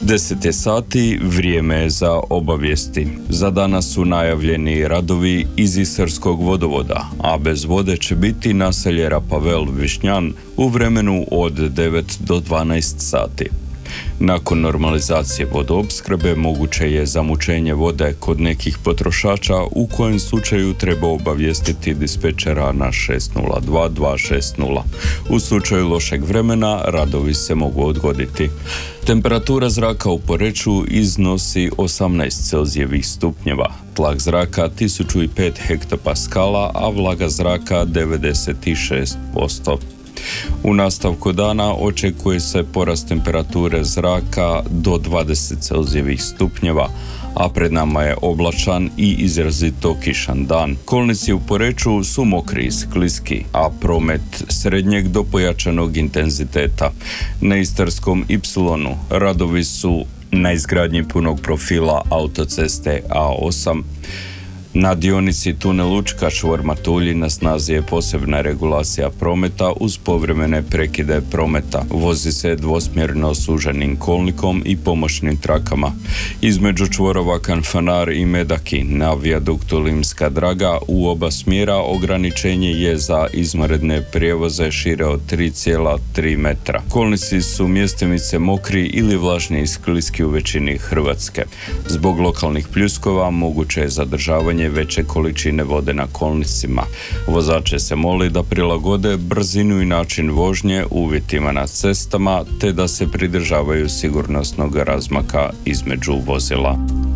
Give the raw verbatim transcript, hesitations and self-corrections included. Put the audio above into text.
deset je sati, vrijeme je za obavijesti. Za danas su najavljeni radovi iz Istarskog vodovoda, a bez vode će biti naselje Rapavel Višnjan u vremenu od devet do dvanaest sati. Nakon normalizacije vodoopskrbe moguće je zamućenje vode kod nekih potrošača, u kojem slučaju treba obavijestiti dispečera na šest nula dva dva šest nula. U slučaju lošeg vremena radovi se mogu odgoditi. Temperatura zraka u Poreču iznosi osamnaest celzijevih stupnjeva, tlak zraka tisuću pet hektopaskala, a vlaga zraka devedeset šest posto. U nastavku dana očekuje se porast temperature zraka do dvadeset celzijevih stupnjeva, a pred nama je oblačan i izrazito kišan dan. Kolnici u Poreču su mokri i skliski, a promet srednjeg do pojačanog intenziteta. Na Istarskom Ipsilonu radovi su na izgradnji punog profila autoceste A osam. Na dionici tunel Učka čvor Matulji na snazi je posebna regulacija prometa uz povremene prekide prometa. Vozi se dvosmjerno suženim kolnikom i pomoćnim trakama. Između čvorova Kanfanar i Medaki na vijaduktu Limska Draga u oba smjera ograničenje je za izvanredne prijevoze šire od tri zarez tri metra. Kolnici su mjestimice mokri ili vlažni i skliski u većini Hrvatske. Zbog lokalnih pljuskova moguće je zadržavanje veće količine vode na kolnicima. Vozače se moli da prilagode brzinu i način vožnje uvjetima na cestama te da se pridržavaju sigurnosnog razmaka između vozila.